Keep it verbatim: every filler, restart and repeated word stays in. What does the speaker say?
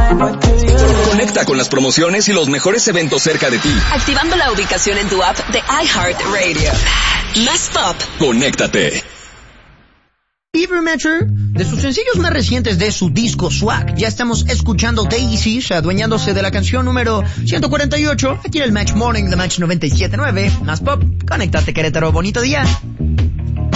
Conecta con las promociones y los mejores eventos cerca de ti. Activando la ubicación en tu app de iHeartRadio. Más pop. Conéctate. Ivermetcher, de sus sencillos más recientes de su disco Swag, ya estamos escuchando Daisy, adueñándose de la canción número ciento cuarenta y ocho, aquí en el Match Morning de Match noventa y siete punto nueve. Más pop, conéctate Querétaro, bonito día.